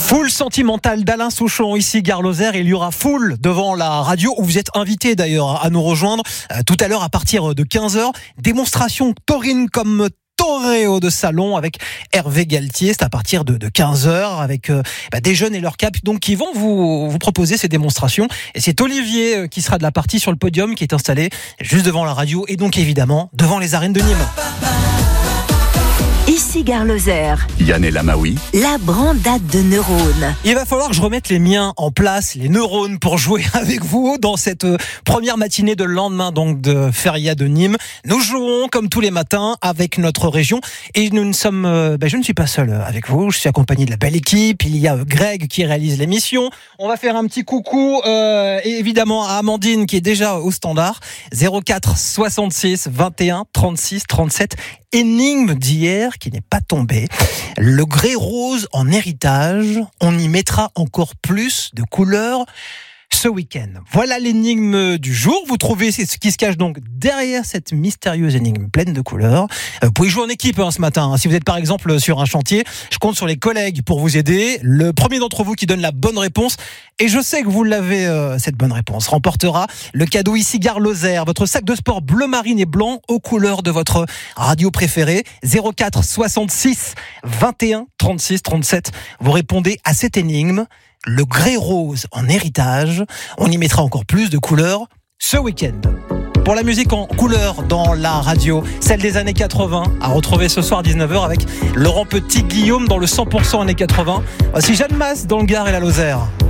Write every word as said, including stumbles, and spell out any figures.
Foule sentimentale d'Alain Souchon, ici Gare Lozère. Il y aura foule devant la radio où vous êtes invité d'ailleurs à nous rejoindre euh, tout à l'heure à partir de quinze heures. Démonstration taurine comme Toréo de salon avec Hervé Galtier. C'est à partir de, de quinze heures avec euh, bah, des jeunes et leur cap donc qui vont vous, vous proposer ces démonstrations. Et c'est Olivier euh, qui sera de la partie sur le podium qui est installé juste devant la radio et donc évidemment devant les arènes de Nîmes. Ici Gare Lozère. Yann El Amaoui. La brandade de neurones. Il va falloir que je remette les miens en place, les neurones, pour jouer avec vous dans cette première matinée de lendemain donc de Feria de Nîmes. Nous jouons comme tous les matins avec notre région et nous ne sommes, euh, ben je ne suis pas seul avec vous. Je suis accompagné de la belle équipe. Il y a Greg qui réalise l'émission. On va faire un petit coucou euh, et évidemment à Amandine qui est déjà au standard. zéro quatre soixante-six vingt et un trente-six trente-sept. Énigme d'hier qui n'est pas tombée. Le grès rose en héritage, on y mettra encore plus de couleurs ce week-end. Voilà l'énigme du jour. Vous trouvez ce qui se cache donc derrière cette mystérieuse énigme pleine de couleurs. Vous pouvez jouer en équipe hein, ce matin. Si vous êtes par exemple sur un chantier, je compte sur les collègues pour vous aider. Le premier d'entre vous qui donne la bonne réponse, et je sais que vous l'avez, euh, cette bonne réponse, remportera le cadeau ici Gare Lozère, votre sac de sport bleu marine et blanc aux couleurs de votre radio préférée. zéro quatre soixante-six vingt et un trente-six trente-sept. Vous répondez à cette énigme. Le grès rose en héritage, on y mettra encore plus de couleurs ce week-end. Pour la musique en couleurs dans la radio, celle des années quatre-vingts, à retrouver ce soir à dix-neuf heures avec Laurent Petit-Guillaume dans le cent pour cent années quatre-vingts. Voici Jeanne Masse dans le Gard et la Lozère.